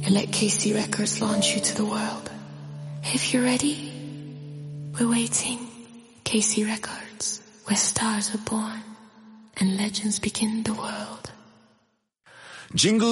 and let KC Records launch you to the world. If you're ready, we're waiting. KC Records, where stars are born and legends begin the world. Jingle